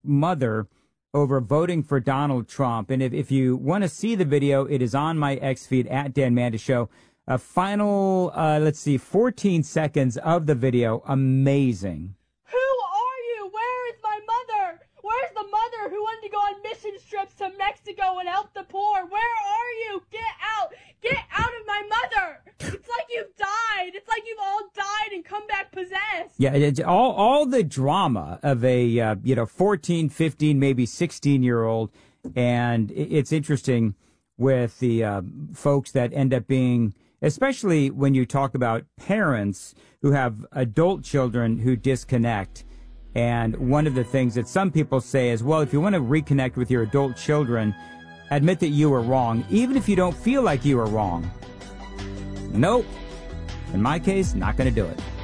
mother over voting for Donald Trump. And if you want to see the video, it is on my X feed at Dan Mandis Show. A final, 14 seconds of the video. Amazing. Who are you? Where is my mother? Where's the mother who wanted to go on mission trips to Mexico and help the poor? Where are you? Get out! Get out of my mother! It's like you've died. It's like you've all died and come back possessed. Yeah, it's all the drama of a 14, 15, maybe 16-year-old, and it's interesting with the folks that end up being, especially when you talk about parents who have adult children who disconnect. And one of the things that some people say is, well, if you want to reconnect with your adult children, admit that you were wrong, even if you don't feel like you were wrong. Nope. In my case, not going to do it.